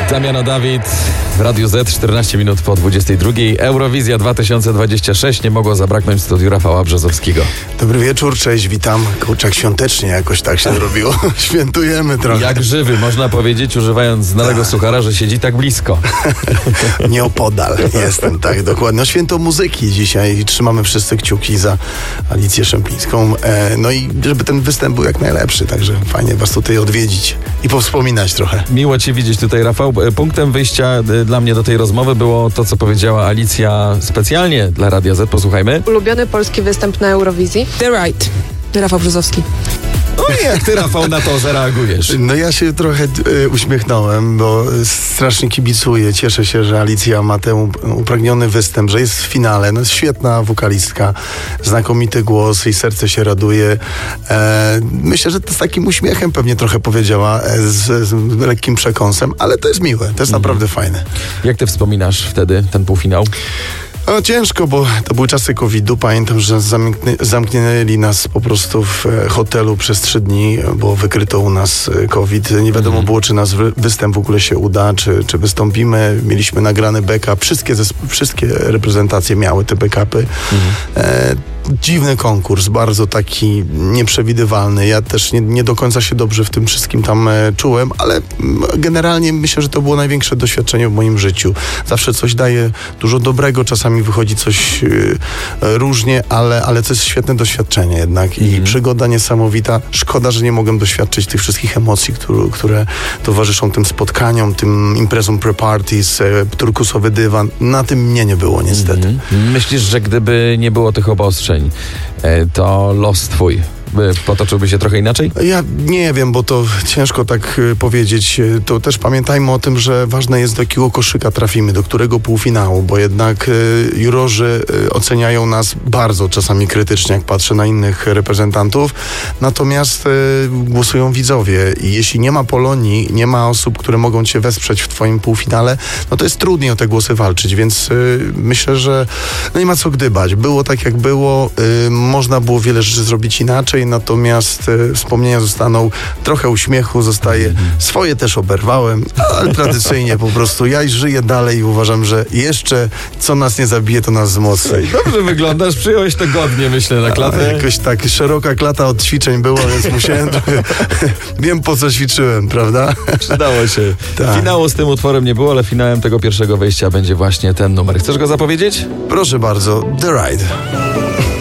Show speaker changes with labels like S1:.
S1: Damiano Dawid w Radiu Z, 14 minut po 22. Eurowizja 2026 nie mogło zabraknąć w studiu Rafała Brzozowskiego.
S2: Dobry wieczór, cześć, witam. Kurczak, świątecznie jakoś tak się zrobiło. Świętujemy trochę.
S1: Jak żywy, można powiedzieć, używając znanego suchara, że siedzi tak blisko.
S2: Nieopodal jestem, tak, dokładnie. No, święto muzyki dzisiaj. Trzymamy wszyscy kciuki za Alicję Szemplińską. No i żeby ten występ był jak najlepszy, także fajnie was tutaj odwiedzić i powspominać trochę.
S1: Miło cię widzieć tutaj, Rafał. Punktem wyjścia dla mnie do tej rozmowy było to, co powiedziała Alicja specjalnie dla Radia Z. Posłuchajmy.
S3: Ulubiony polski występ na Eurowizji? The Right. Rafał Brzozowski.
S1: No i jak ty, Rafał, na to zareagujesz?
S2: No ja się trochę uśmiechnąłem, bo strasznie kibicuję. Cieszę się, że Alicja ma ten upragniony występ, że jest w finale. No jest świetna wokalistka, znakomity głos i serce się raduje. Myślę, że to z takim uśmiechem pewnie trochę powiedziała, z lekkim przekąsem, ale to jest miłe, to jest naprawdę fajne.
S1: Jak ty wspominasz wtedy ten półfinał?
S2: No ciężko, bo to były czasy COVID-u. Pamiętam, że zamknęli nas po prostu w hotelu przez 3 dni, bo wykryto u nas COVID. Nie wiadomo było, czy nasz występ w ogóle się uda, czy wystąpimy. Mieliśmy nagrany backup. Wszystkie reprezentacje miały te backupy. Dziwny konkurs, bardzo taki nieprzewidywalny. Ja też nie do końca się dobrze w tym wszystkim tam czułem, ale generalnie myślę, że to było największe doświadczenie w moim życiu. Zawsze coś daje dużo dobrego, czasami wychodzi coś różnie, ale to jest świetne doświadczenie jednak i przygoda niesamowita. Szkoda, że nie mogłem doświadczyć tych wszystkich emocji, które towarzyszą tym spotkaniom, tym imprezom pre-parties, turkusowy dywan. Na tym mnie nie było niestety.
S1: Myślisz, że gdyby nie było tych obostrzeń, to los twój potoczyłby się trochę inaczej?
S2: Ja nie wiem, bo to ciężko tak powiedzieć. To też pamiętajmy o tym, że ważne jest, do jakiego koszyka trafimy, do którego półfinału, bo jednak jurorzy oceniają nas bardzo czasami krytycznie, jak patrzę na innych reprezentantów. Natomiast głosują widzowie i jeśli nie ma Polonii, nie ma osób, które mogą cię wesprzeć w twoim półfinale, no to jest trudniej o te głosy walczyć, więc myślę, że no nie ma co gdybać. Było tak, jak było. Można było wiele rzeczy zrobić inaczej, natomiast wspomnienia zostaną, trochę uśmiechu zostaje. Swoje też oberwałem, ale tradycyjnie po prostu ja żyję dalej i uważam, że jeszcze co nas nie zabije, to nas wzmocni.
S1: Dobrze wyglądasz, przyjąłeś to godnie, myślę, na klatę.
S2: Jakoś tak szeroka klata od ćwiczeń była, więc musiałem trochę... Wiem, po co ćwiczyłem, prawda?
S1: Przydało się.
S2: Tak.
S1: Finału z tym utworem nie było, ale finałem tego pierwszego wejścia będzie właśnie ten numer. Chcesz go zapowiedzieć?
S2: Proszę bardzo, The Ride.